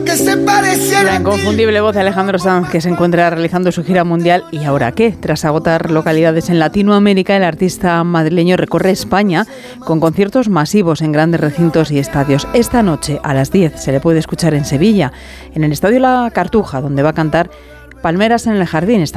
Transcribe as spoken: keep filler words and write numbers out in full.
mucho que se pareciera. La inconfundible voz de Alejandro Sanz, que se encuentra realizando su gira mundial. ¿Y ahora qué? Tras agotar localidades en Latinoamérica, el artista madrileño recorre España con conciertos masivos en grandes recintos y estadios. Esta noche a las diez se le puede escuchar en Sevilla, en el Estadio La Cartuja, donde va a cantar Palmeras en el Jardín.